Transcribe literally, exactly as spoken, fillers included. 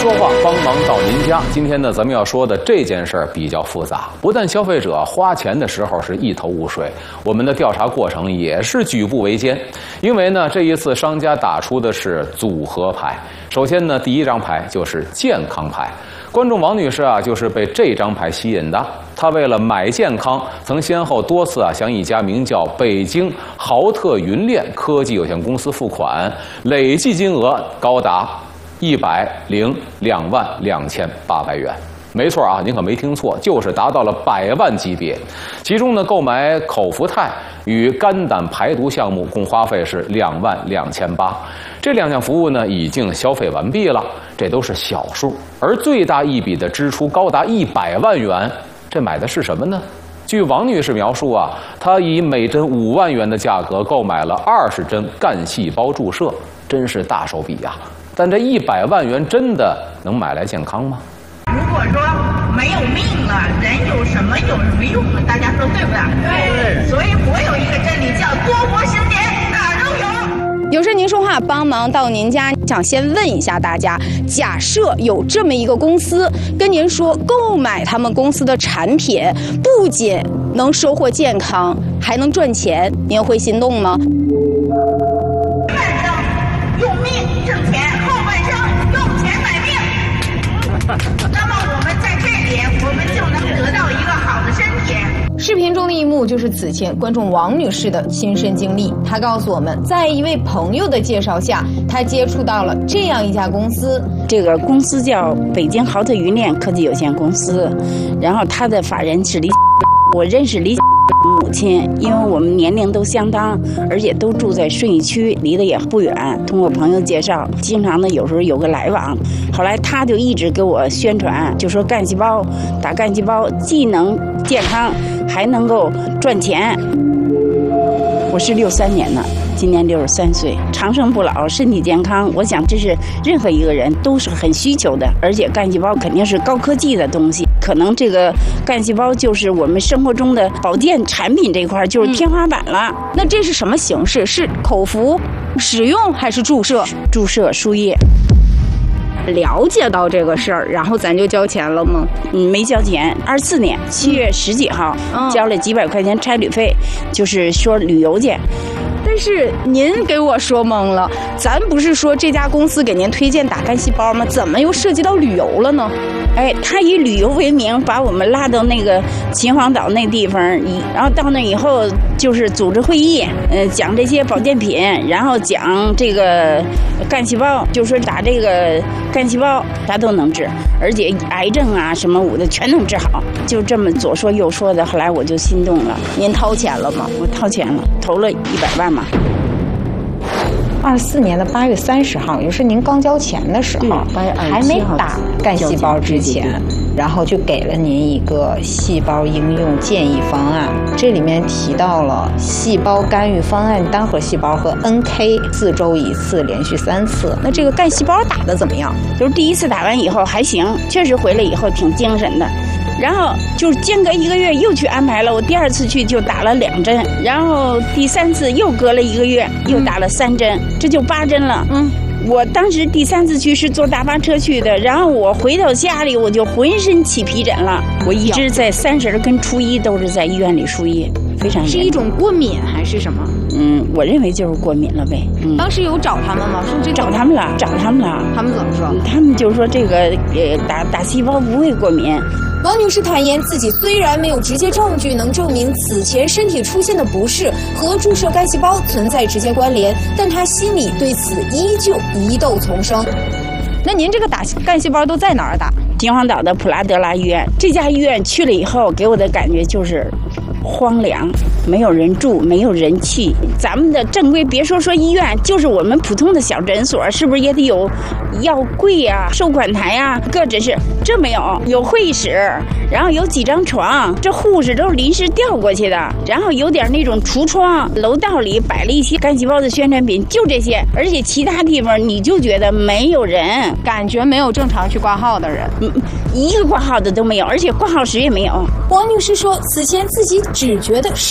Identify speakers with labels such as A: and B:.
A: 说话，帮忙到您家。今天呢，咱们要说的这件事儿比较复杂，不但消费者花钱的时候是一头雾水，我们的调查过程也是举步维艰。因为呢，这一次商家打出的是组合牌。首先呢，第一张牌就是健康牌。观众王女士啊，就是被这张牌吸引的。她为了买健康，曾先后多次啊向一家名叫北京豪特云链科技有限公司付款，累计金额高达一百零两万两千八百元。没错啊，您可没听错，就是达到了百万级别。其中呢，购买口服肽与肝胆排毒项目共花费是两万两千八。这两项服务呢，已经消费完毕了，这都是小数。而最大一笔的支出高达一百万元，这买的是什么呢？据王女士描述啊，她以每针五万元的价格购买了二十针干细胞注射，真是大手笔呀！但这一百万元真的能买来健康吗？
B: 如果说没有命了，人有什么有什么用呢？大家说对不对？对。所以我有一个真理叫多活行年，哪儿都有。
C: 有事您说话，帮忙到您家。想先问一下大家，假设有这么一个公司跟您说，购买他们公司的产品不仅能收获健康，还能赚钱，您会心动吗？
B: 半生用命挣钱，后半生用钱买命。那么我们在这里，我们就能得到一个好的身体。
D: 视频中的一幕就是此前观众王女士的亲身经历。她告诉我们，在一位朋友的介绍下，她接触到了这样一家公司。
E: 这个公司叫北京豪特云链科技有限公司，然后他的法人是李，我认识李母亲，因为我们年龄都相当，而且都住在顺义区，离得也不远。通过朋友介绍，经常呢有时候有个来往。后来他就一直给我宣传，就说干细胞打干细胞既能健康，还能够赚钱。我是六三年的，今年六十三岁，长生不老，身体健康，我想这是任何一个人都是很需求的。而且干细胞肯定是高科技的东西，可能这个干细胞就是我们生活中的保健产品这块就是天花板了。
C: 嗯、那这是什么形式？是口服使用还是注射？
E: 注射输液。
C: 了解到这个事儿，然后咱就交钱了吗？
E: 嗯，没交钱。二四年七月十几号、嗯、交了几百块钱差旅费，就是说旅游去。
C: 但是您给我说懵了，咱不是说这家公司给您推荐打干细胞吗？怎么又涉及到旅游了呢？
E: 哎，他以旅游为名把我们拉到那个秦皇岛那地方，然后到那以后就是组织会议，呃，讲这些保健品，然后讲这个干细胞，就说打这个干细胞啥都能治，而且癌症啊什么我的全能治好，就这么左说右说的，后来我就心动了。
C: 您掏钱了吗？
E: 我掏钱了，投了一百万嘛。
D: 二四年的八月三十号，也就是您刚交钱的时候，还没打干细胞之前，然后就给了您一个细胞应用建议方案。这里面提到了细胞干预方案单核细胞和 N K 四周一次，连续三次。
C: 那这个干细胞打的怎么样？
E: 就是第一次打完以后还行，确实回来以后挺精神的。然后就是间隔一个月又去安排了，我第二次去就打了两针，然后第三次又隔了一个月又打了三针，嗯、这就八针了。嗯，我当时第三次去是坐大巴车去的，然后我回到家里我就浑身起皮疹了。我一直在三十跟初一都是在医院里输液，非常
C: 是一种过敏还是什么？
E: 嗯，我认为就是过敏了呗。嗯，
C: 当时有找他们吗？是这
E: 找他们了，找他们了。
C: 他们怎么说？
E: 他们就说这个呃打打细胞不会过敏。
F: 王女士坦言，自己虽然没有直接证据能证明此前身体出现的不适和注射干细胞存在直接关联，但她心里对此依旧疑窦丛生。
C: 那您这个打干细胞都在哪儿打？
E: 秦皇岛的普拉德拉医院。这家医院去了以后，给我的感觉就是荒凉，没有人住，没有人气。咱们的正规，别说说医院，就是我们普通的小诊所，是不是也得有药柜啊、收款台啊？各诊室这没有，有会议室，然后有几张床，这护士都是临时调过去的，然后有点那种橱窗，楼道里摆了一些干细胞的宣传品，就这些。而且其他地方你就觉得没有人，
C: 感觉没有正常去挂号的人，
E: 嗯，一个挂号的都没有，而且挂号室也没有。
F: 王女士说，此前自己只觉得